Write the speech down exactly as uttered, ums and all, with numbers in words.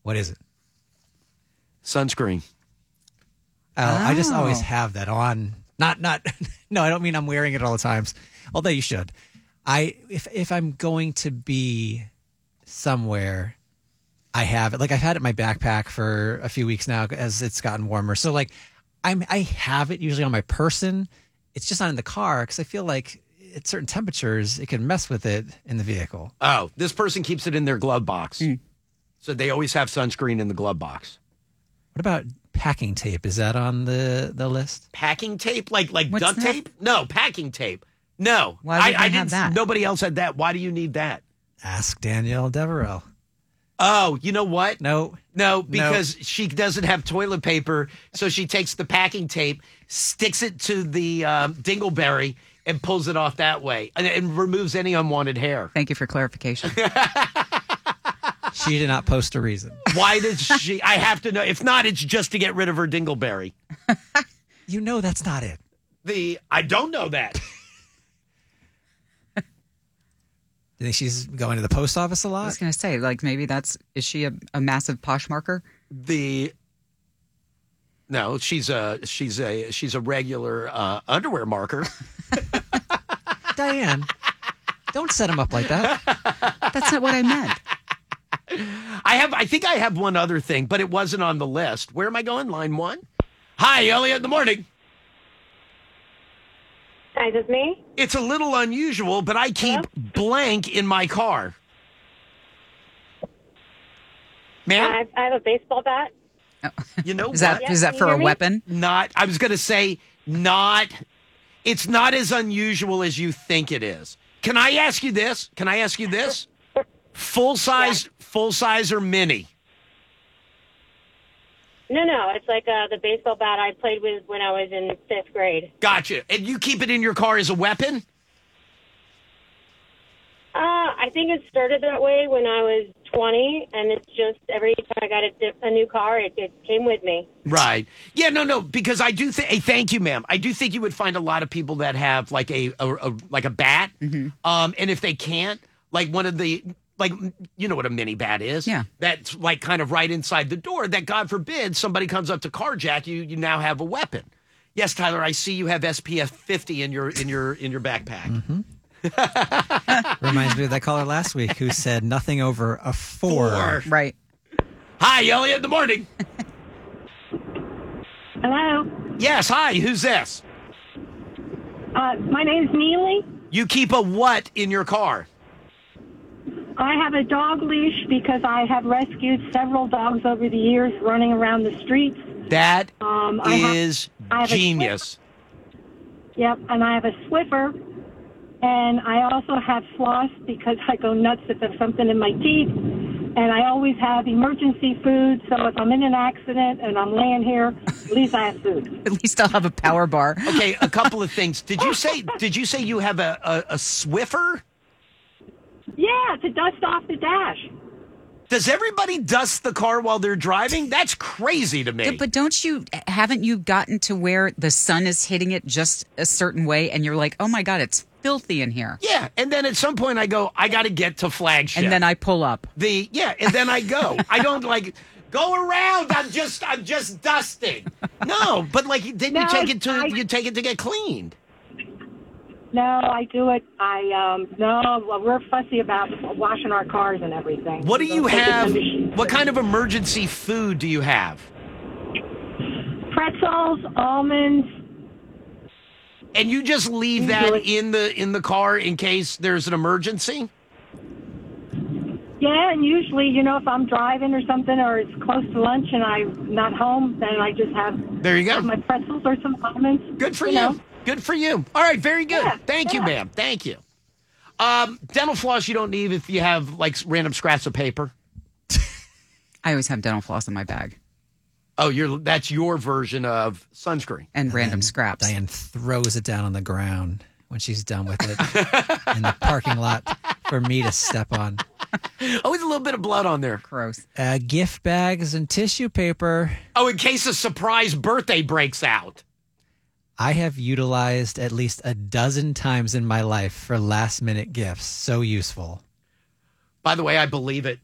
What is it? Sunscreen. Oh, oh, I just Oh. always have that on. Not, not, no, I don't mean I'm wearing it all the times. Although you should. I, if, if I'm going to be somewhere, I have it. Like I've had it in my backpack for a few weeks now as it's gotten warmer. So like I'm, I have it usually on my person. It's just not in the car because I feel like at certain temperatures, it can mess with it in the vehicle. Oh, this person keeps it in their glove box. Mm. So they always have sunscreen in the glove box. What about packing tape? Is that on the, the list? Packing tape? Like like What's duct that? tape? No, packing tape. No. Why would I, they I have didn't, that? Nobody else had that. Why do you need that? Ask Danielle Deverell. Oh, you know what? No. No, because no. she doesn't have toilet paper, so she takes the packing tape, sticks it to the um, dingleberry, and pulls it off that way, and, and removes any unwanted hair. Thank you for clarification. She did not post a reason. Why did she? I have to know. If not, it's just to get rid of her dingleberry. You know that's not it. The I don't know that. Do you think she's going to the post office a lot? I was going to say, like, maybe that's, is she a, a massive posh marker? The no, she's a she's a she's a regular uh, underwear marker. Diane, don't set him up like that. That's not what I meant. I have, I think I have one other thing, but it wasn't on the list. Where am I going? Line one. Hi, Elliot in the morning. Hi, this is me. It's a little unusual, but I keep Hello? blank in my car. Ma'am? I, I have a baseball bat. You know Is what? that is that Can for you a hear me? weapon? Not, I was going to say not, it's not as unusual as you think it is. Can I ask you this? Can I ask you this? Full size, Yeah. full size or mini? No, no, it's like uh, the baseball bat I played with when I was in fifth grade. Gotcha. And you keep it in your car as a weapon? Uh, I think it started that way when I was twenty, and it's just every time I got a, dip, a new car, it, it came with me. Right. Yeah, no, no, because I do think, hey, thank you, ma'am. I do think you would find a lot of people that have like a, a, a like a bat. Mm-hmm. Um, and if they can't, like one of the, like, you know what a mini bat is? Yeah. That's like kind of right inside the door that God forbid somebody comes up to carjack you, you now have a weapon. Yes, Tyler, I see you have S P F fifty in your, in your, in your backpack. Mm-hmm. Reminds me of that caller last week who said nothing over a four. Four. Right. Hi, Elliot in the morning. Hello. Yes, hi, who's this? Uh, my name's Neely. You keep a what in your car? I have a dog leash because I have rescued several dogs over the years running around the streets. That Um, I have- is I have a genius. Yep, and I have a Swiffer. And I also have floss because I go nuts if there's something in my teeth. And I always have emergency food, so if I'm in an accident and I'm laying here, at least I have food. At least I'll have a power bar. Okay, a couple of things. Did you say did you say you have a, a, a Swiffer? Yeah, to dust off the dash. Does everybody dust the car while they're driving? That's crazy to me. But don't you, haven't you gotten to where the sun is hitting it just a certain way and you're like, oh my God, it's filthy in here. Yeah, and then at some point I go, I got to get to Flagship. And then I pull up. the yeah, and then I go. I don't like go around. I'm just I'm just dusting. No, but like then you No, take it to I- you take it to get cleaned. No, I do it. I, um, no, well, we're fussy about washing our cars and everything. What do So you take it to have? the machine. What kind of emergency food do you have? Pretzels, almonds. And you just leave that Usually. in the in the car in case there's an emergency? Yeah, and usually, you know, if I'm driving or something, or it's close to lunch and I'm not home, then I just have, There you go. have my pretzels or some almonds. Good for you. know. Good for you. All right, very good. Yeah, Thank you, yeah. ma'am. Thank you. Um, dental floss you don't need if you have like random scraps of paper. I always have dental floss in my bag Oh, you're that's your version of sunscreen. and random And scraps. Diane throws it down on the ground when she's done with it in the parking lot for me to step on. Always a little bit of blood on there. Gross. Uh, gift bags and tissue paper. Oh, in case a surprise birthday breaks out. I have utilized at least a dozen times in my life for last minute gifts. So useful. By the way, I believe it.